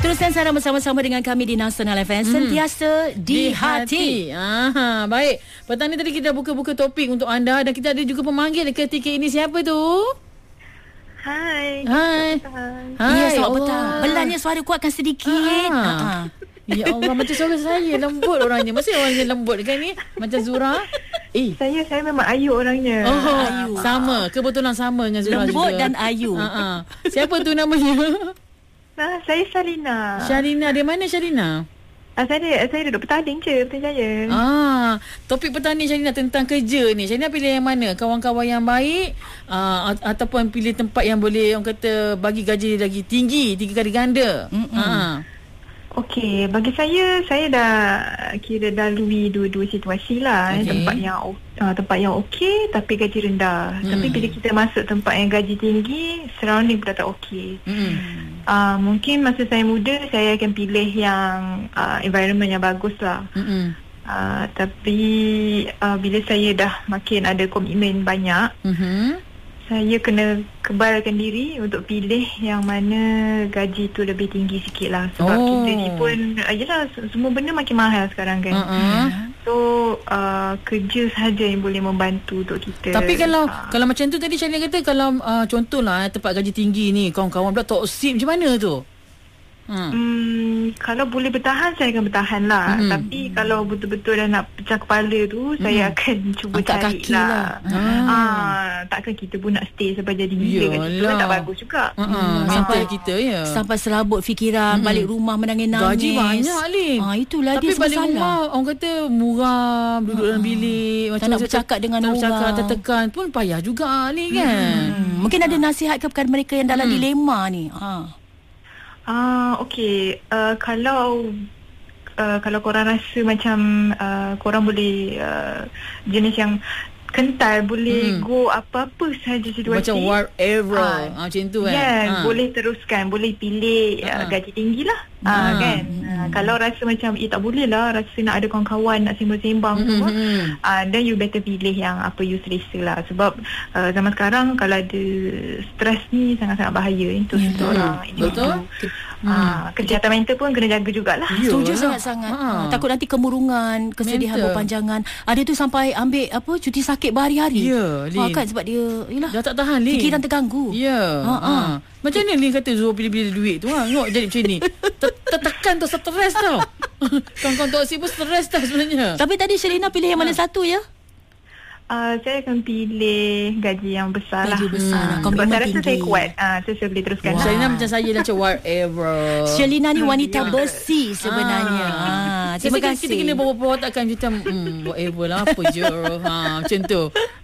Teruskan sana bersama-sama dengan kami di Nasional FM. Sentiasa di hati. Baik. Petang ni tadi kita buka-buka topik untuk anda dan kita ada juga pemanggil ketika ini. Siapa tu? Hai. Ya, selamat petang. Belanya suara kuatkan sedikit. Ya Allah, macam suara saya lembut orangnya. Mesti orangnya lembut kan ni? Macam Zura. Saya memang ayu orangnya. Ayu. Sama. Kebetulan sama dengan Zura lembut juga. dan ayu. Siapa tu namanya? Saya Shalina. Shalina. Di mana Shalina? Saya duduk Petaling je, Putrajaya. Topik petang ni Shalina tentang kerja ni. Shalina pilih yang mana? Kawan-kawan yang baik ataupun pilih tempat yang boleh orang kata bagi gaji lagi tinggi, 3 kali ganda? Okey, bagi saya dah kira dah lalui dua situasi lah. Tempat yang okey tapi gaji rendah. Tapi bila kita masuk tempat yang gaji tinggi, surrounding pun dah tak okey. Mungkin masa saya muda saya akan pilih yang environment yang bagus lah. Tapi bila saya dah makin ada komitmen banyak, saya kena kebalkan diri untuk pilih yang mana gaji tu lebih tinggi sikit lah. Sebab kita ni pun yelah, semua benda makin mahal sekarang kan. So kerja sahaja yang boleh membantu untuk kita. Tapi kalau macam tu tadi Shalina kata, kalau contohlah tempat gaji tinggi ni, kawan-kawan pula toksik, macam mana tu? Kalau boleh bertahan, saya akan bertahan lah. Tapi kalau betul-betul dah nak pecah kepala tu, saya akan cuba cari lah. Takkan kita pun nak stay sampai jadi gila kat situ kan, tak bagus juga. Sampai kita sampai serabut fikiran, balik rumah menangis-nangis. Gaji banyak Lin. Itulah tapi dia balik masalah. rumah orang kata murah, duduk dalam bilik, tak nak bercakap dengan orang, tertekan pun payah juga Lin kan. Mungkin ada nasihat kepada mereka yang dalam dilema ni. Okey, kalau korang rasa macam korang boleh jenis yang kental, boleh go apa-apa sahaja situasi. Macam whatever. Macam tu kan. Boleh teruskan, boleh pilih gaji tinggi lah. Kan. Kalau rasa macam tak boleh lah, rasa nak ada kawan-kawan, nak sembang-sembang semua, then you better pilih yang apa you selesa lah. Sebab zaman sekarang kalau ada stres ni sangat-sangat bahaya untuk seseorang. Betul. Kesihatan mental pun kena jaga jugalah. Setuju sangat-sangat. Takut nanti kemurungan, kesedihan berpanjangan. Ada tu sampai ambil cuti sakit berhari-hari. Lin. Kan sebab dia dah tak tahan Lin. fikiran terganggu. Macam mana Lin kata Zul pilih-pilih duit tu? Tengok jadi macam ni. Tertekan tu, stres tau. Kawan-kawan toksik pun stres tau sebenarnya. Tapi tadi Shalina pilih yang mana satu ya? Saya akan pilih gaji yang besar lah. Gaji besar. Sebab saya rasa saya kuat. Saya boleh teruskan. Shalina macam saya macam whatever. Shalina ni wanita besi sebenarnya. Terima kasih. Kita kena bawa takkan macam whatever lah, apa je. Macam tu.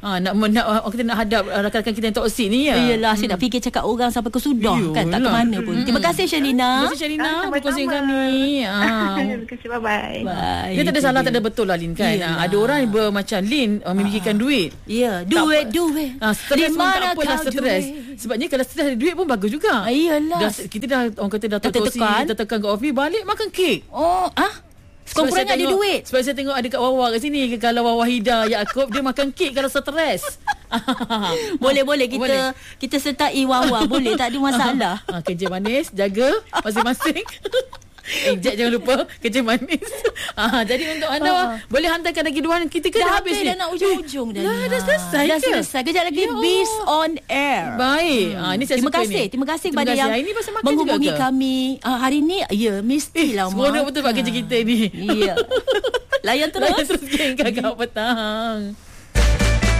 Kita nak hadap rakan-rakan kita yang toksik ni ya. Yelah, saya nak fikir cakap orang sampai ke sudah kan, tak ke mana pun. Terima kasih Shalina. Terima kasih Shalina berkongsi dengan kami. Terima kasih, bye-bye. Dia tak ada salah, tak ada betul lah Lin kan. Ada orang yang macam Lin memikirkan duit. Duit. Stres pun tak apalah stres. Sebabnya kalau stres ada duit pun bagus juga. Iyalah. Kita dah orang kata dah tertekan kat office, balik makan kek. Sekurang-kurangnya ada duit. Sebab saya tengok ada kat Wawa kat sini, kalau Wawa Hida Yaakob, dia makan kek kalau stres. Boleh kita sertai Wawa. Boleh, tak ada masalah. Kerja manis, jaga masing-masing. Jack jangan lupa kerja manis. Jadi untuk anda boleh hantarkan lagi duaan kita ke dah habis ni. Dah nak ujung-ujung dah. Dah selesai. Dah selesai. Kejap lagi Beast on Air. Baik. Ini saya terima suka kasih. ni. Terima kasih kepada yang ini pasal makan menghubungi juga kami hari ni. Ya, mestilah Mak. Seronok betul buat kerja kita ni. Ya. Layan terus. Layan terus geng Kakak Petang.